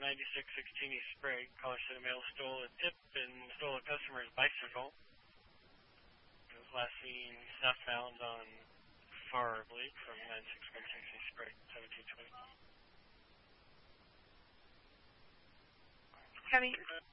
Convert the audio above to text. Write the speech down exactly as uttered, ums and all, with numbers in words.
ninety-six sixteen East Sprague. Caller said a male stole a tip and stole a customer's bicycle. It was last seen southbound on Far Lake from ninety-six sixteen East Sprague, seventeen twenty. County.